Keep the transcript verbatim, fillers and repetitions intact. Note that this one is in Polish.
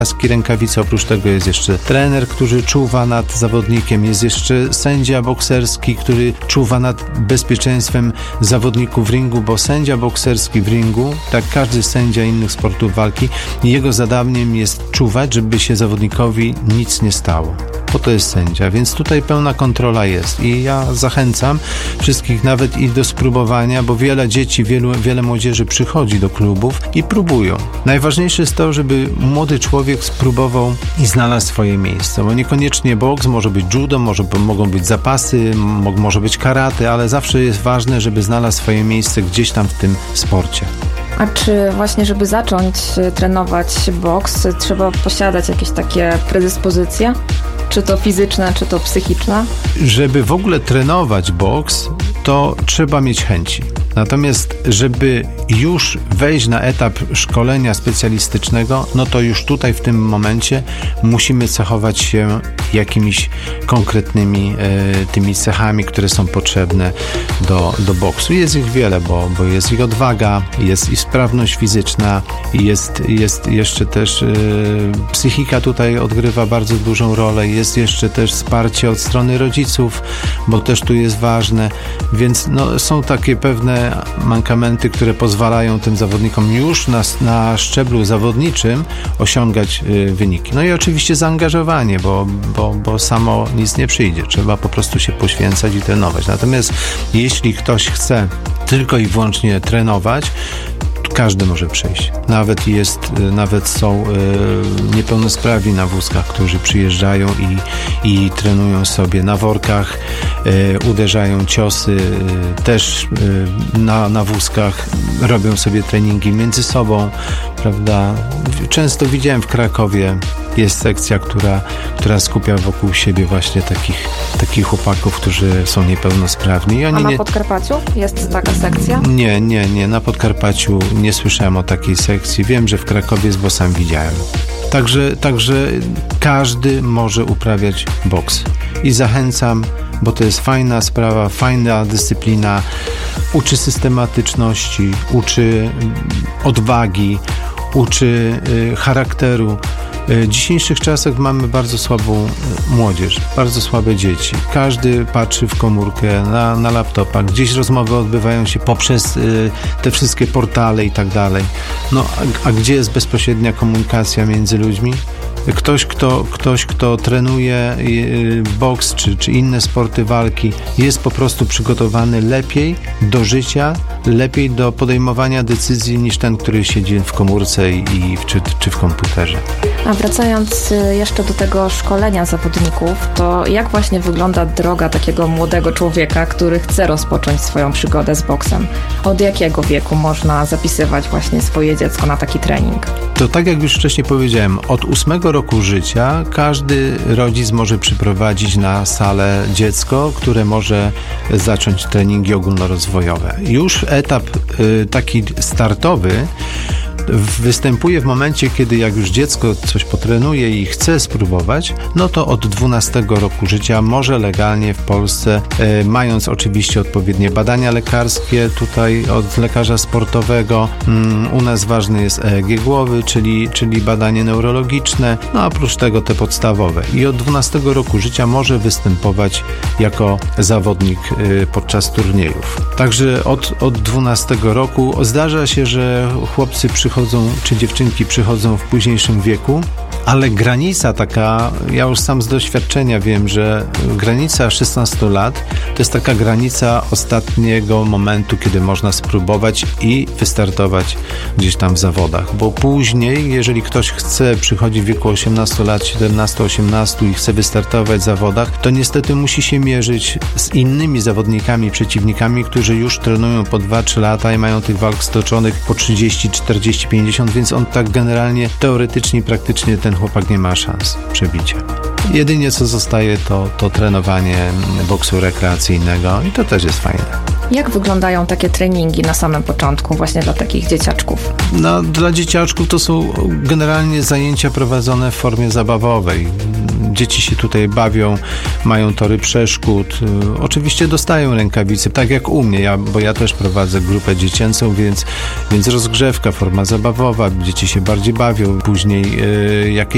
kaski, rękawice. Oprócz tego jest jeszcze trener, który czuwa nad zawodnikiem, jest jeszcze sędzia bokserski, który czuwa nad bezpieczeństwem zawodników w ringu, bo sędzia bokserski w ringu, tak każdy sędzia innych sportów walki, jego zadaniem jest czuwać, żeby się zawodnikowi nic nie stało. Po to jest sędzia, więc tutaj pełna kontrola jest i ja zachęcam wszystkich nawet i do spróbowania, bo wiele dzieci, wielu, wiele młodzieży przychodzi do klubów i próbują. Najważniejsze jest to, żeby młody człowiek spróbował i znalazł swoje miejsce, bo niekoniecznie boks, może być judo, może, mogą być zapasy, mo, może być karate, ale zawsze jest ważne, żeby znalazł swoje miejsce gdzieś tam w tym sporcie. A czy właśnie, żeby zacząć trenować boks, trzeba posiadać jakieś takie predyspozycje? Czy to fizyczne, czy to psychiczne? Żeby w ogóle trenować boks, to trzeba mieć chęci. Natomiast, żeby już wejść na etap szkolenia specjalistycznego, no to już tutaj w tym momencie musimy cechować się jakimiś konkretnymi e, tymi cechami, które są potrzebne do, do boksu. Jest ich wiele, bo, bo jest i odwaga, jest i sprawność fizyczna, jest, jest jeszcze też e, psychika tutaj odgrywa bardzo dużą rolę, jest jeszcze też wsparcie od strony rodziców, bo też tu jest ważne, więc no, są takie pewne mankamenty, które pozwalają tym zawodnikom już na, na szczeblu zawodniczym osiągać y, wyniki. No i oczywiście zaangażowanie, bo, bo, bo samo nic nie przyjdzie. Trzeba po prostu się poświęcać i trenować. Natomiast jeśli ktoś chce tylko i wyłącznie trenować, każdy może przyjść. Nawet jest, nawet są y, niepełnosprawni na wózkach, którzy przyjeżdżają i, i trenują sobie na workach, y, uderzają ciosy, y, też y, na, na wózkach, robią sobie treningi między sobą, prawda? Często widziałem w Krakowie, jest sekcja, która, która skupia wokół siebie właśnie takich, takich chłopaków, którzy są niepełnosprawni. I oni A na nie... Podkarpaciu jest taka sekcja? Nie, nie, nie. Na Podkarpaciu nie słyszałem o takiej sekcji. Wiem, że w Krakowie jest, bo sam widziałem. Także, także każdy może uprawiać boks. I zachęcam, bo to jest fajna sprawa, fajna dyscyplina. Uczy systematyczności, uczy odwagi, uczy y, charakteru. W dzisiejszych czasach mamy bardzo słabą młodzież, bardzo słabe dzieci. Każdy patrzy w komórkę, na, na laptopa. Gdzieś rozmowy odbywają się poprzez y, te wszystkie portale i tak dalej. No, a, a gdzie jest bezpośrednia komunikacja między ludźmi? Ktoś, kto, ktoś, kto trenuje y, boks czy, czy inne sporty walki, jest po prostu przygotowany lepiej do życia, lepiej do podejmowania decyzji niż ten, który siedzi w komórce i, i w, czy, czy w komputerze. A wracając jeszcze do tego szkolenia zawodników, to jak właśnie wygląda droga takiego młodego człowieka, który chce rozpocząć swoją przygodę z boksem? Od jakiego wieku można zapisywać właśnie swoje dziecko na taki trening? To tak jak już wcześniej powiedziałem, od ósmego roku życia każdy rodzic może przyprowadzić na salę dziecko, które może zacząć treningi ogólnorozwojowe. Już etap y, taki startowy występuje w momencie, kiedy jak już dziecko coś potrenuje i chce spróbować, no to od dwunastego roku życia może legalnie w Polsce, e, mając oczywiście odpowiednie badania lekarskie tutaj od lekarza sportowego. Mm, u nas ważny jest E E G głowy, czyli, czyli badanie neurologiczne, no a oprócz tego te podstawowe. I od dwunastego roku życia może występować jako zawodnik e, podczas turniejów. Także od, od dwunastego roku zdarza się, że chłopcy przychodzą czy dziewczynki przychodzą w późniejszym wieku, ale granica taka, ja już sam z doświadczenia wiem, że granica szesnaście lat to jest taka granica ostatniego momentu, kiedy można spróbować i wystartować gdzieś tam w zawodach, bo później, jeżeli ktoś chce, przychodzi w wieku osiemnaście lat, siedemnaście osiemnaście i chce wystartować w zawodach, to niestety musi się mierzyć z innymi zawodnikami, przeciwnikami, którzy już trenują po dwa trzy lata i mają tych walk stoczonych po trzydzieści, czterdzieści, pięćdziesiąt, więc on tak generalnie, teoretycznie i praktycznie ten chłopak nie ma szans przebicia. Jedynie co zostaje to, to trenowanie boksu rekreacyjnego i to też jest fajne. Jak wyglądają takie treningi na samym początku właśnie dla takich dzieciaczków? No, dla dzieciaczków to są generalnie zajęcia prowadzone w formie zabawowej. Dzieci się tutaj bawią, mają tory przeszkód. Oczywiście dostają rękawice, tak jak u mnie, ja, bo ja też prowadzę grupę dziecięcą, więc, więc rozgrzewka, forma zabawowa, dzieci się bardziej bawią. Później y, jakieś